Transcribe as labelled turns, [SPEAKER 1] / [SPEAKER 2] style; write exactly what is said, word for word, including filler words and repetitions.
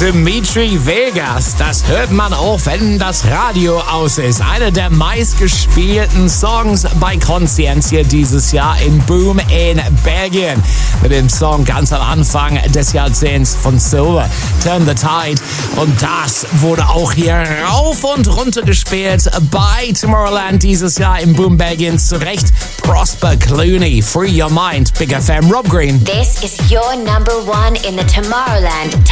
[SPEAKER 1] Dimitri Vegas, das hört man auch, wenn das Radio aus ist. Einer der meistgespielten Songs bei Conscientia dieses Jahr in Boom in Belgien. Mit dem Song ganz am Anfang des Jahrzehnts von Silver, Turn the Tide. Und das wurde auch hier rauf und runter gespielt bei Tomorrowland dieses Jahr in Boom Belgien. Zu Recht Prosper Clooney, Free Your Mind, Big F M, Rob Green.
[SPEAKER 2] This is your number one in the Tomorrowland